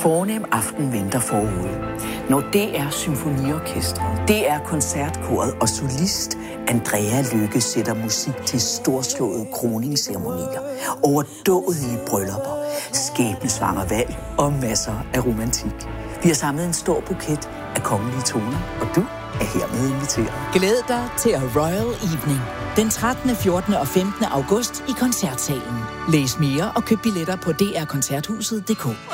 fornem aften venter forude. Når DR Symfoniorkestret, DR Koncertkoret og solist Andrea Lykke sætter musik til storslåede kroningsceremonier, overdådige bryllupper, skæbnesvanger valg og masser af romantik. Vi har samlet en stor buket af kongelige toner, og du er hermed inviteret. Glæd dig til A Royal Evening den 13., 14. og 15. august i Koncertsalen. Læs mere og køb billetter på drkoncerthuset.dk.